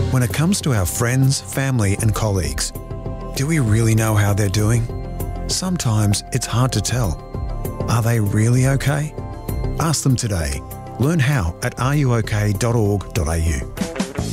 When it comes to our friends, family and colleagues, do we really know how they're doing? Sometimes it's hard to tell. Are they really okay? Ask them today. Learn how at ruok.org.au.